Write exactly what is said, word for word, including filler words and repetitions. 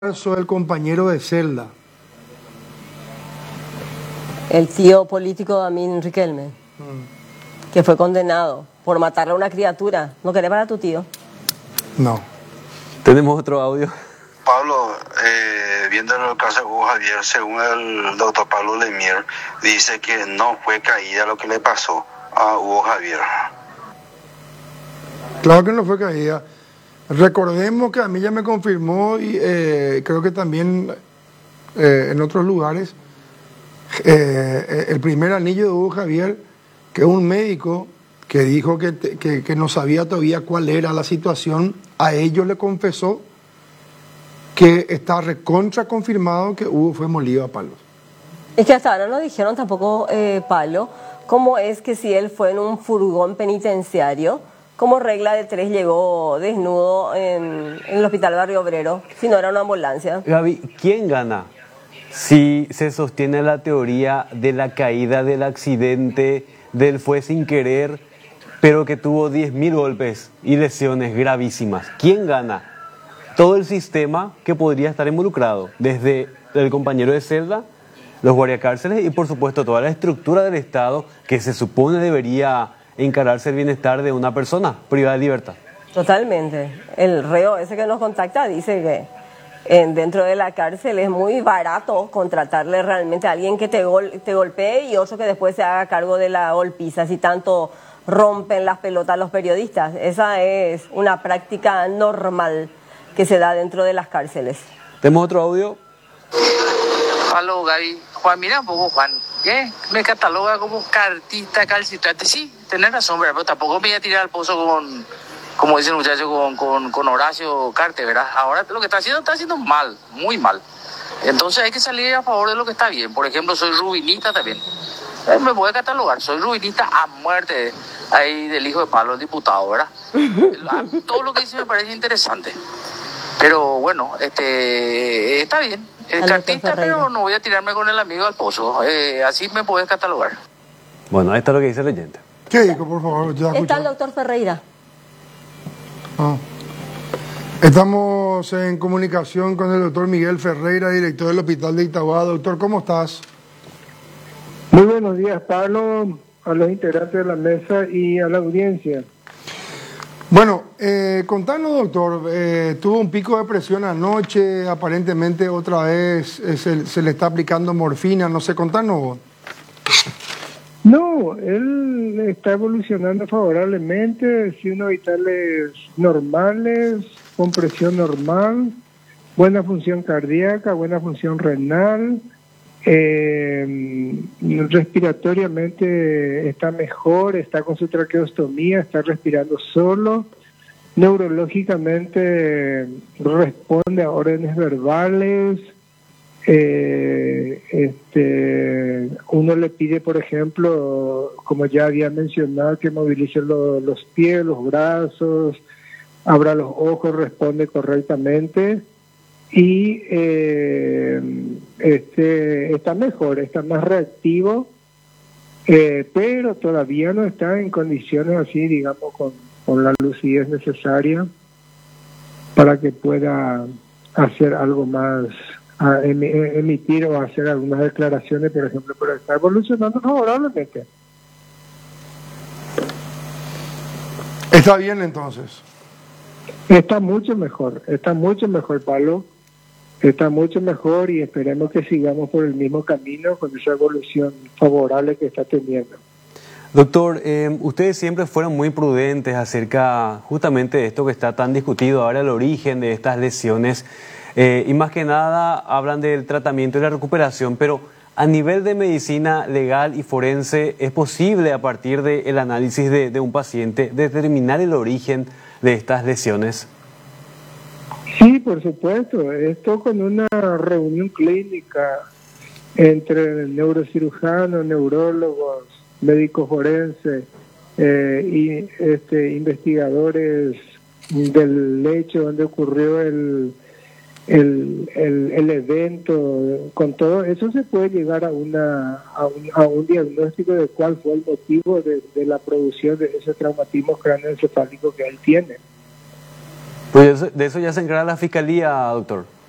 Soy el compañero de celda. El tío político Damín Riquelme, mm. que fue condenado por matarle a una criatura. ¿No querés para tu tío? No. Tenemos otro audio. Pablo, eh, viendo el caso de Hugo Javier, según el doctor Pablo Lemier, dice que no fue caída lo que le pasó a Hugo Javier. Claro que no fue caída. Recordemos que a mí ya me confirmó y eh, creo que también eh, en otros lugares eh, el primer anillo de Hugo Javier, que es un médico que dijo que, que, que no sabía todavía cuál era la situación, a ellos le confesó que está recontra confirmado que Hugo fue molido a palos. Es que hasta ahora no dijeron tampoco, eh, Pablo, cómo es que si él fue en un furgón penitenciario, como regla de tres llegó desnudo en, en el hospital Barrio Obrero, si no era una ambulancia. Gaby, ¿quién gana si se sostiene la teoría de la caída del accidente, del fue sin querer, pero que tuvo diez mil golpes y lesiones gravísimas? ¿Quién gana? Todo el sistema que podría estar involucrado, desde el compañero de celda, los guardiacárceles y por supuesto toda la estructura del Estado que se supone debería encargarse el bienestar de una persona privada de libertad. Totalmente. El reo ese que nos contacta dice que en, dentro de la cárcel es muy barato contratarle realmente a alguien que te, gol, te golpee y otro que después se haga cargo de la golpiza, si tanto rompen las pelotas los periodistas. Esa es una práctica normal que se da dentro de las cárceles. ¿Tenemos otro audio? Aló, Gaby. Juan, mira un poco, Juan. ¿Qué? Me cataloga como cartista calcitrante. Sí, tenés razón, ¿verdad? Pero tampoco me voy a tirar al pozo con, como dice el muchacho, con, con, con Horacio Carte, ¿verdad? Ahora lo que está haciendo, está haciendo mal, muy mal. Entonces hay que salir a favor de lo que está bien. Por ejemplo, soy rubinista también. Eh, me voy a catalogar, soy rubinista a muerte ahí del hijo de Pablo, el diputado, ¿verdad? Todo lo que dice me parece interesante. Pero bueno, este está bien. Es cartista, pero no voy a tirarme con el amigo al pozo. Eh, así me puedes catalogar. Bueno, esto es lo que dice el oyente. ¿Qué dijo, por favor? Ya está el doctor Ferreira. Ah. Estamos en comunicación con el doctor Miguel Ferreira, director del Hospital de Itagua. Doctor, ¿cómo estás? Muy buenos días, Pablo, a los integrantes de la mesa y a la audiencia. Bueno, eh, contanos, doctor, eh, tuvo un pico de presión anoche, aparentemente otra vez eh, se, se le está aplicando morfina, no sé, contanos. No, él está evolucionando favorablemente, signos vitales normales, con presión normal, buena función cardíaca, buena función renal, eh, respiratoriamente está mejor, está con su traqueostomía, está respirando solo, neurológicamente responde a órdenes verbales, eh, este, uno le pide, por ejemplo, como ya había mencionado, que movilice lo, los pies, los brazos, abra los ojos, responde correctamente. Y eh, este está mejor, está más reactivo, eh, pero todavía no está en condiciones así, digamos, con, con la lucidez necesaria para que pueda hacer algo más, a, em, emitir o hacer algunas declaraciones, por ejemplo, pero está evolucionando favorablemente. ¿Está bien entonces? Está mucho mejor, está mucho mejor, Pablo. Está mucho mejor y esperemos que sigamos por el mismo camino con esa evolución favorable que está teniendo. Doctor, eh, ustedes siempre fueron muy prudentes acerca justamente de esto que está tan discutido ahora, el origen de estas lesiones, eh, y más que nada hablan del tratamiento y la recuperación, pero a nivel de medicina legal y forense, ¿es posible a partir del análisis de, de un paciente determinar el origen de estas lesiones? Sí, por supuesto. Esto con una reunión clínica entre neurocirujanos, neurólogos, médicos forenses eh, y este, investigadores del hecho donde ocurrió el, el, el, el evento. Con todo eso se puede llegar a, una, a, un, a un diagnóstico de cuál fue el motivo de, de la producción de ese traumatismo cráneoencefálico que él tiene. Pues de eso ya se encarga la fiscalía, doctor.